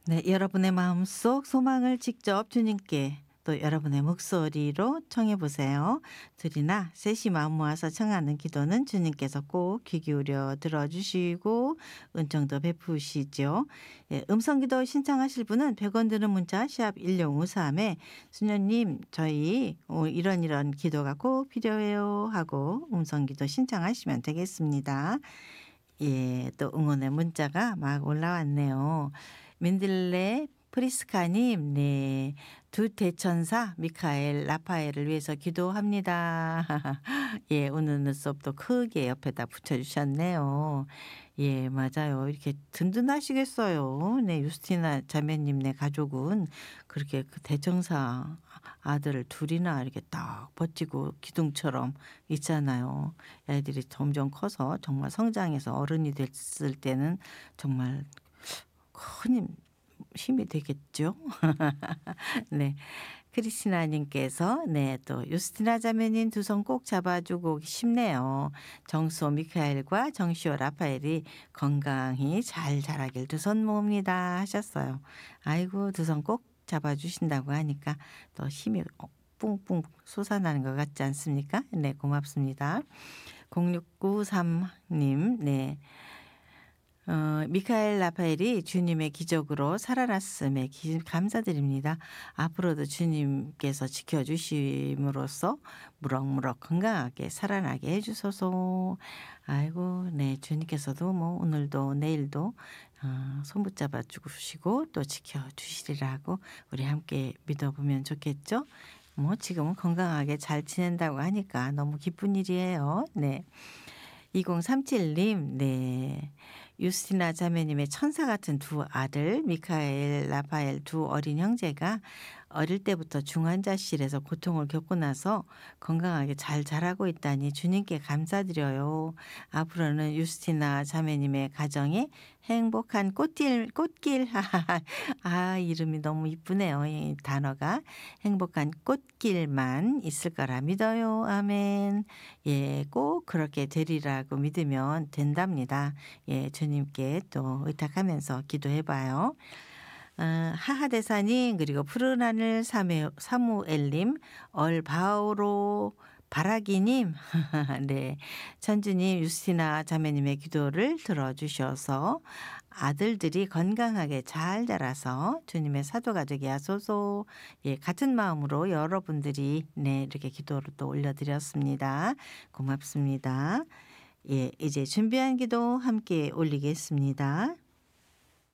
네, 여러분의 마음속 소망을 직접 주님께 또 여러분의 목소리로 청해 보세요. 둘이나 셋이 마음 모아서 청하는 기도는 주님께서 꼭 귀 기울여 들어주시고 은총도 베푸시죠. 예, 음성기도 신청하실 분은 100원 드는 문자 샵 1053에 수녀님 저희 이런 기도가 꼭 필요해요 하고 음성기도 신청하시면 되겠습니다. 예, 또 응원의 문자가 막 올라왔네요. 민들레 프리스카님, 네. 두 대천사 미카엘, 라파엘을 위해서 기도합니다. 예, 오늘 눈썹도 크게 옆에다 붙여주셨네요. 예, 맞아요. 이렇게 든든하시겠어요. 네, 유스티나 자매님네 가족은 그렇게 그 대천사 아들을 둘이나 이렇게 딱 버티고 기둥처럼 있잖아요. 애들이 점점 커서 정말 성장해서 어른이 됐을 때는 정말 큰 힘이 되겠죠. 네. 크리스티나 님께서 네 또 유스티나 자매님 두 손 꼭 잡아주고 싶네요. 정수호 미카엘과 정시호 라파엘이 건강히 잘 자라길 두 손 모읍니다 하셨어요. 아이고 두 손 꼭 잡아주신다고 하니까 또 힘이 뿡뿡 솟아나는 것 같지 않습니까? 네 고맙습니다. 0693님 네. 미카엘 라파엘이 주님의 기적으로 살아났음에 감사드립니다. 앞으로도 주님께서 지켜주심으로써 무럭무럭 건강하게 살아나게 해주소서. 아이고, 네, 주님께서도 뭐 오늘도 내일도 손 붙잡아 주시고 또 지켜주시리라고 우리 함께 믿어보면 좋겠죠. 뭐 지금은 건강하게 잘 지낸다고 하니까 너무 기쁜 일이에요. 네. 2037님, 네. 유스티나 자매님의 천사 같은 두 아들, 미카엘, 라파엘 두 어린 형제가 어릴 때부터 중환자실에서 고통을 겪고 나서 건강하게 잘 자라고 있다니 주님께 감사드려요. 앞으로는 유스티나 자매님의 가정에 행복한 꽃길, 아, 이름이 너무 이쁘네요. 이 단어가. 행복한 꽃길만 있을 거라 믿어요. 아멘. 예, 꼭 그렇게 되리라고 믿으면 된답니다. 예, 주님께 또 의탁하면서 기도해 봐요. 하하대사님 그리고 푸른 하늘 사무엘님 얼바오로 바라기님 네 천주님 유스티나 자매님의 기도를 들어주셔서 아들들이 건강하게 잘 자라서 주님의 사도가족이 하소서. 예, 같은 마음으로 여러분들이 네 이렇게 기도를 또 올려드렸습니다. 고맙습니다. 예, 이제 준비한 기도 함께 올리겠습니다.